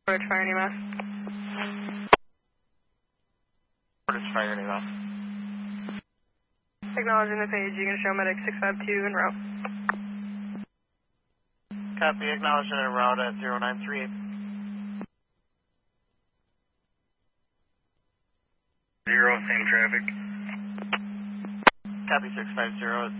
Portage Fire EMS. Portage Fire EMS. Acknowledging the page, you can show medic 652 en route. Copy, acknowledging en route at 0938. 0, same traffic. Copy 650.